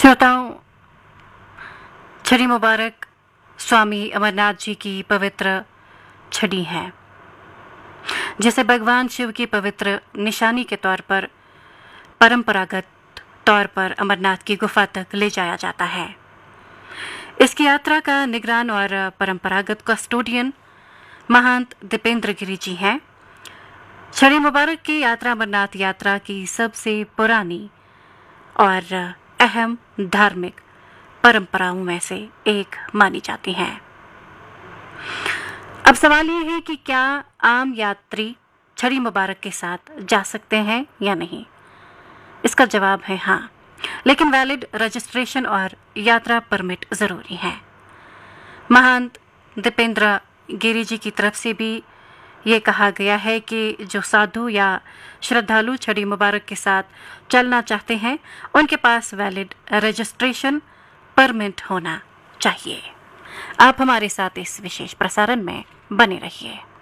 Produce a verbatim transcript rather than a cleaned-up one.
श्रोताओं, छड़ी मुबारक स्वामी अमरनाथ जी की पवित्र छड़ी है, जिसे भगवान शिव की पवित्र निशानी के तौर पर परंपरागत तौर पर अमरनाथ की गुफा तक ले जाया जाता है। इसकी यात्रा का निगरान और परंपरागत कस्टोडियन महंत दीपेंद्र गिरी जी हैं। छड़ी मुबारक की यात्रा अमरनाथ यात्रा की सबसे पुरानी और अहम धार्मिक परंपराओं में से एक मानी जाती है। अब सवाल ये है कि क्या आम यात्री छड़ी मुबारक के साथ जा सकते हैं या नहीं। इसका जवाब है हाँ, लेकिन वैलिड रजिस्ट्रेशन और यात्रा परमिट जरूरी है। महंत दीपेंद्र गिरी जी की तरफ से भी ये कहा गया है कि जो साधु या श्रद्धालु छड़ी मुबारक के साथ चलना चाहते हैं, उनके पास वैलिड रजिस्ट्रेशन परमिट होना चाहिए। आप हमारे साथ इस विशेष प्रसारण में बने रहिए।